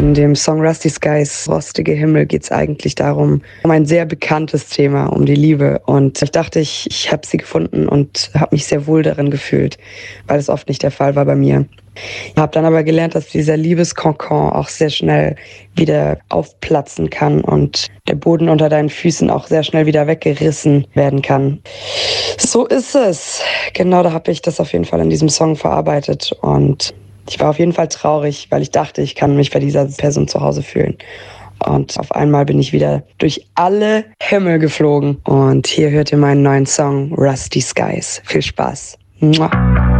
In dem Song Rusty Skies, Rostige Himmel, geht es eigentlich darum, um ein sehr bekanntes Thema, um die Liebe. Und ich dachte, ich habe sie gefunden und habe mich sehr wohl darin gefühlt, weil es oft nicht der Fall war bei mir. Ich habe dann aber gelernt, dass dieser Liebeskonkon auch sehr schnell wieder aufplatzen kann und der Boden unter deinen Füßen auch sehr schnell wieder weggerissen werden kann. So ist es. Genau, da habe ich das auf jeden Fall in diesem Song verarbeitet. Und ich war auf jeden Fall traurig, weil ich dachte, ich kann mich bei dieser Person zu Hause fühlen. Und auf einmal bin ich wieder durch alle Himmel geflogen. Und hier hört ihr meinen neuen Song Rusty Skies. Viel Spaß. Mua.